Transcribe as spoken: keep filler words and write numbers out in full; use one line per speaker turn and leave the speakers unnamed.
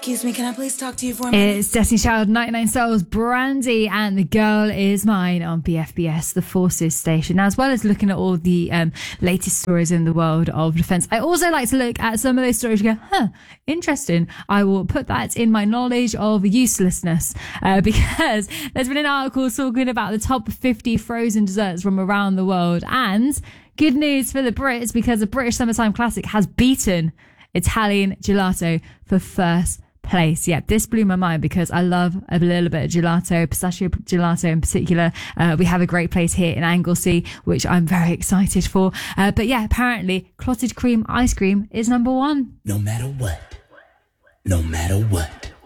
Excuse me, can I please talk to you for a minute?
It's Destiny Child, ninety-nine Souls, Brandy, and The Girl Is Mine on B F B S, the Forces station. Now, as well as looking at all the um, latest stories in the world of defence, I also like to look at some of those stories and go, huh, interesting. I will put that in my knowledge of uselessness uh, because there's been an article talking about the top fifty frozen desserts from around the world, and good news for the Brits because the British Summertime Classic has beaten Italian gelato for first place. Yeah, this blew my mind because I love a little bit of gelato, pistachio gelato in particular. Uh, we have a great place here in Anglesey, which I'm very excited for. Uh, but yeah, apparently clotted cream ice cream is number one.
No matter what, no matter what.